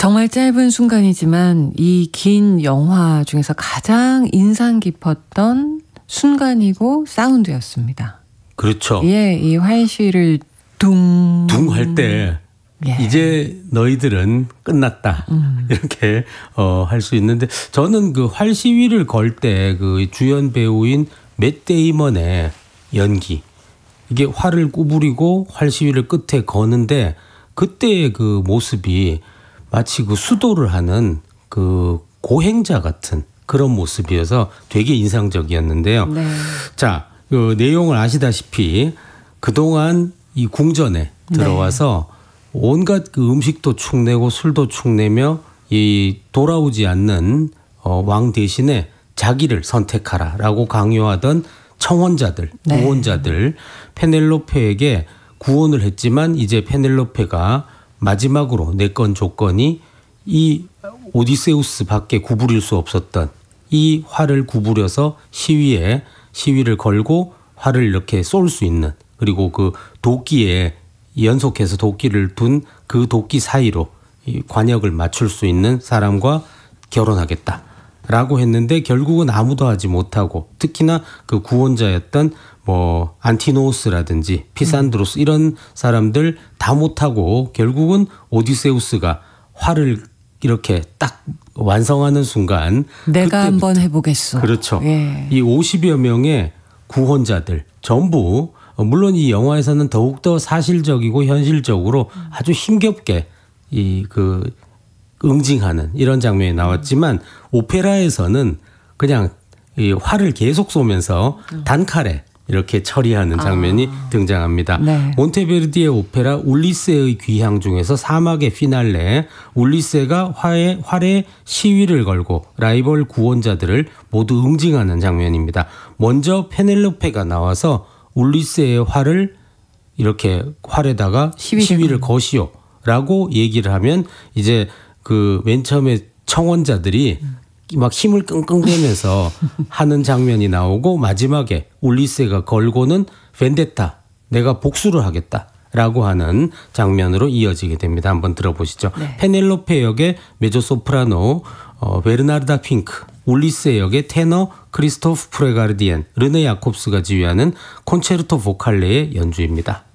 정말 짧은 순간이지만 이 긴 영화 중에서 가장 인상 깊었던 순간이고 사운드였습니다. 그렇죠. 예, 이 활시를 둥 할 때 예. 이제 너희들은 끝났다 이렇게 할 수 있는데 저는 그 활 시위를 걸 때 그 주연 배우인 맷 데이먼의 연기 이게 활을 구부리고 활 시위를 끝에 거는데 그때의 그 모습이 마치 그 수도를 하는 그 고행자 같은 그런 모습이어서 되게 인상적이었는데요. 네. 자, 그 내용을 아시다시피 그동안 이 궁전에 들어와서 온갖 그 음식도 축내고 술도 축내며 이 돌아오지 않는 왕 대신에 자기를 선택하라라고 강요하던 청혼자들, 구원자들 페넬로페에게 구원을 했지만 이제 페넬로페가 마지막으로 내건 조건이 이 오디세우스밖에 구부릴 수 없었던 이 활을 구부려서 시위를 걸고 활을 이렇게 쏠 수 있는 그리고 그 도끼에 연속해서 도끼를 둔 그 도끼 사이로 이 관역을 맞출 수 있는 사람과 결혼하겠다라고 했는데 결국은 아무도 하지 못하고 특히나 그 구원자였던 뭐 안티노우스라든지 피산드로스 이런 사람들 다 못하고 결국은 오디세우스가 활을 이렇게 딱 완성하는 순간 내가 한번 해보겠소. 그렇죠. 예. 이 50여 명의 구원자들 전부 물론 이 영화에서는 더욱더 사실적이고 현실적으로 아주 힘겹게 이 그 응징하는 이런 장면이 나왔지만 오페라에서는 그냥 이 활을 계속 쏘면서 단칼에 이렇게 처리하는 장면이 등장합니다. 네. 몬테베르디의 오페라 울리세의 귀향 중에서 사막의 피날레 울리세가 활에 시위를 걸고 라이벌 구원자들을 모두 응징하는 장면입니다. 먼저 페넬로페가 나와서 울리세의 활을 이렇게 활에다가 시위를 거시오라고 얘기를 하면 이제 그 맨 처음에 청혼자들이 막 힘을 끙끙대면서 하는 장면이 나오고 마지막에 울리세가 걸고는 벤데타 내가 복수를 하겠다라고 하는 장면으로 이어지게 됩니다. 한번 들어보시죠. 네. 페넬로페 역의 메조소프라노 베르나르다 핑크 울리세 역의 테너 크리스토프 프레가르디엔 르네 야콥스가 지휘하는 콘체르토 보칼레의 연주입니다.